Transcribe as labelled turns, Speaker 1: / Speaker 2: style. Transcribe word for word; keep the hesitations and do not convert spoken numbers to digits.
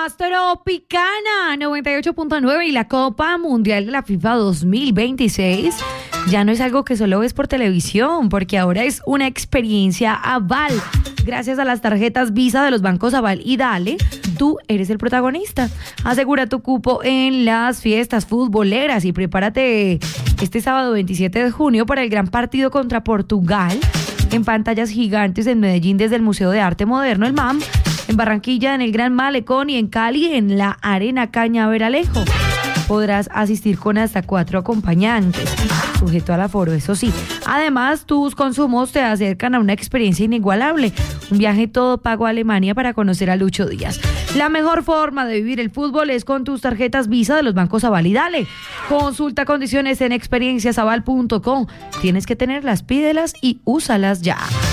Speaker 1: más Tropicana noventa y ocho punto nueve y la Copa Mundial de la FIFA dos mil veintiséis ya no es algo que solo ves por televisión, porque ahora es una experiencia Aval. Gracias a las tarjetas Visa de los bancos Aval y Dale, tú eres el protagonista. Asegura tu cupo en las fiestas futboleras y prepárate este sábado veintisiete de junio para el gran partido contra Portugal en pantallas gigantes en Medellín desde el Museo de Arte Moderno, el M A M, en Barranquilla en el Gran Malecón y en Cali en la Arena Cañaveralejo. Podrás asistir con hasta cuatro acompañantes, sujeto al aforo, eso sí. Además, tus consumos te acercan a una experiencia inigualable, un viaje todo pago a Alemania para conocer a Lucho Díaz. La mejor forma de vivir el fútbol es con tus tarjetas Visa de los bancos Aval y Dale. Consulta condiciones en experiencias aval punto com. Tienes que tenerlas, pídelas y úsalas ya.